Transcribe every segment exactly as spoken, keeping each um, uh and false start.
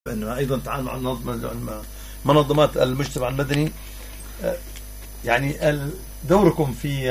أنه أيضا تعامل مع منظمات المجتمع المدني، يعني دوركم في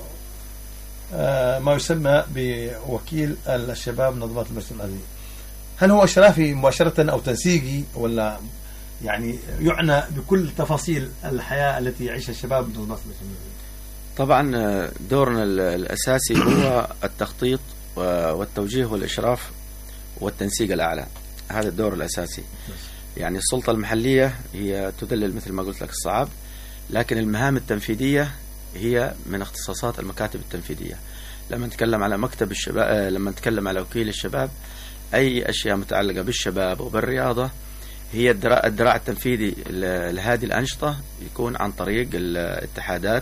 ما يسمى بوكيل الشباب منظمات المجتمع المدني، هل هو إشرافي مباشرة أو تنسيقي، ولا يعني يعنى بكل تفاصيل الحياة التي يعيشها الشباب منظمات المجتمع المدني؟ طبعا دورنا الأساسي هو التخطيط والتوجيه والإشراف والتنسيق الأعلى، هذا الدور الأساسي. يعني السلطة المحلية هي تدلل مثل ما قلت لك الصعب، لكن المهام التنفيذية هي من اختصاصات المكاتب التنفيذية. لما نتكلم على مكتب الشباب، لما نتكلم على وكيل الشباب، أي أشياء متعلقة بالشباب وبالرياضة هي الدراع, الدراع التنفيذي لهذه الأنشطة يكون عن طريق الاتحادات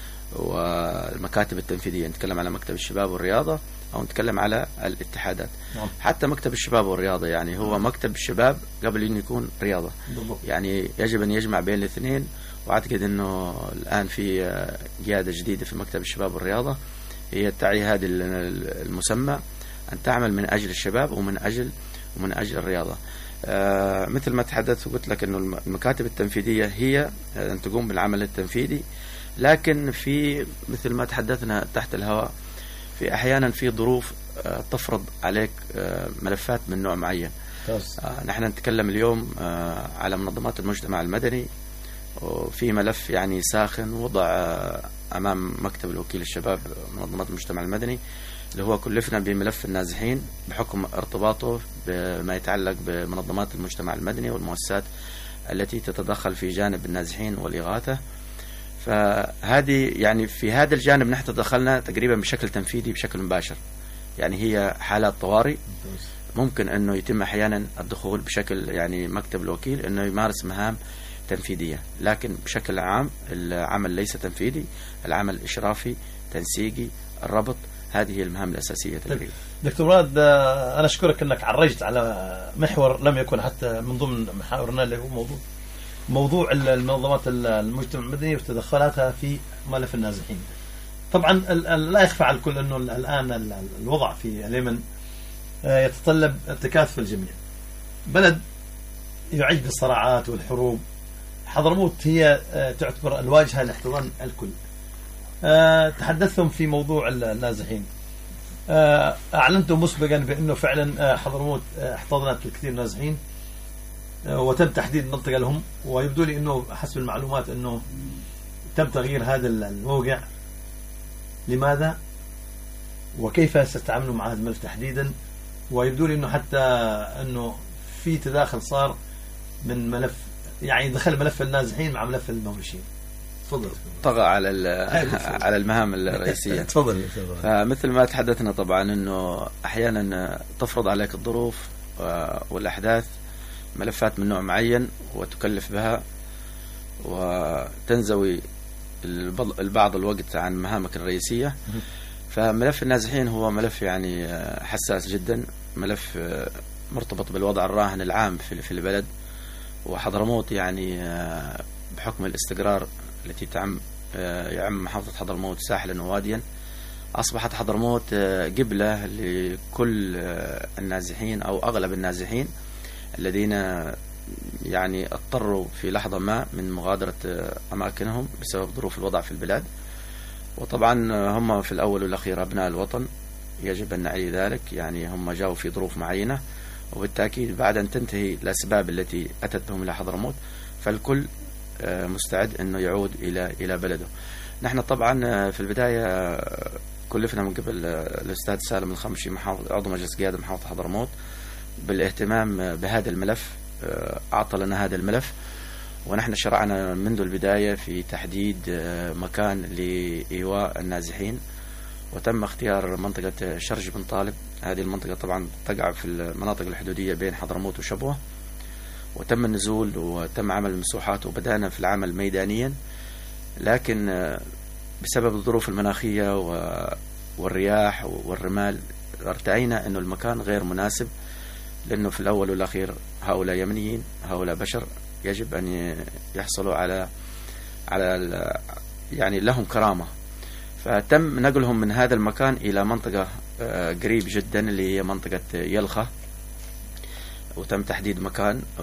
والمكاتب التنفيذية. نتكلم على مكتب الشباب والرياضة أو نتكلم على الاتحادات. نعم. حتى مكتب الشباب والرياضة يعني هو نعم. مكتب الشباب قبل أن يكون رياضة. بالضبط. يعني يجب أن يجمع بين الاثنين، وأعتقد أنه الآن في قيادة جديدة في مكتب الشباب والرياضة هي تعي هذه المسمى أن تعمل من أجل الشباب ومن أجل ومن أجل الرياضة. آه مثل ما تحدثت وقلت لك أنه المكاتب التنفيذية هي أن تقوم بالعمل التنفيذي، لكن في مثل ما تحدثنا تحت الهواء في أحيانا في ظروف آه تفرض عليك آه ملفات من نوع معين. آه نحن نتكلم اليوم آه على منظمات المجتمع المدني، وفي ملف يعني ساخن وضع آه أمام مكتب الوكيل الشباب منظمات المجتمع المدني، اللي هو كلفنا بملف النازحين بحكم ارتباطه بما يتعلق بمنظمات المجتمع المدني والمؤسسات التي تتدخل في جانب النازحين والإغاثة. فهذه يعني في هذا الجانب نحن تدخلنا تقريبا بشكل تنفيذي بشكل مباشر. يعني هي حالات طوارئ ممكن أنه يتم أحيانا الدخول بشكل يعني مكتب الوكيل أنه يمارس مهام تنفيذية، لكن بشكل عام العمل ليس تنفيذي، العمل إشرافي تنسيقي الربط، هذه هي المهام الأساسية تقريبا. دكتور مراد، أنا أشكرك أنك عرجت على محور لم يكن حتى من ضمن محاورنا، اللي هو موضوع موضوع المنظمات المجتمع المدني وتدخلاتها في ملف النازحين. طبعا لا يخفى على الكل أنه الآن الوضع في اليمن يتطلب تكاتف الجميع، بلد يعيش بالصراعات والحروب. حضرموت هي تعتبر الواجهة لاحتضان الكل. تحدثتم في موضوع النازحين، أعلنتم مسبقا بأنه فعلا حضرموت احتضنت الكثير من النازحين وتم تحديد منطقة لهم، ويبدو لي أنه حسب المعلومات أنه تم تغيير هذا الموقع. لماذا وكيف ستتعاملوا مع هذا الملف تحديدا؟ ويبدو لي أنه حتى أنه في تداخل صار من ملف، يعني دخل ملف النازحين مع ملف المهمشين. تفضل. طغى على على المهام الرئيسية. تفضل. فمثل ما تحدثنا طبعا أنه أحيانا تفرض عليك الظروف والأحداث ملفات من نوع معين وتكلف بها وتنزوي البعض الوقت عن مهامك الرئيسية. فملف النازحين هو ملف يعني حساس جدا، ملف مرتبط بالوضع الراهن العام في البلد، وحضرموت يعني بحكم الاستقرار التي تعم يعم محافظة حضرموت ساحلا وواديا، أصبحت حضرموت قبلة لكل النازحين أو أغلب النازحين الذين يعني اضطروا في لحظة ما من مغادرة أماكنهم بسبب ظروف الوضع في البلاد. وطبعا هم في الأول والأخير أبناء الوطن، يجب أن نعي ذلك. يعني هم جاءوا في ظروف معينة، وبالتأكيد بعد أن تنتهي الأسباب التي أتت بهم إلى حضرموت فالكل مستعد أنه يعود إلى إلى بلده. نحن طبعا في البداية كلفنا من قبل الأستاذ سالم الخمشي عضو مجلس قيادة محافظة حضرموت بالاهتمام بهذا الملف، أعطى لنا هذا الملف، ونحن شرعنا منذ البداية في تحديد مكان لإيواء النازحين، وتم اختيار منطقة شرج بن طالب. هذه المنطقة طبعا تقع في المناطق الحدودية بين حضرموت وشبوة، وتم النزول وتم عمل المسوحات وبدأنا في العمل ميدانيا، لكن بسبب الظروف المناخية والرياح والرمال ارتأينا أنه المكان غير مناسب، لأنه في الأول والأخير هؤلاء يمنيين، هؤلاء بشر، يجب أن يحصلوا على على يعني لهم كرامة. فتم نقلهم من هذا المكان إلى منطقة قريب جدا اللي هي منطقة يلخة، وتم تحديد مكان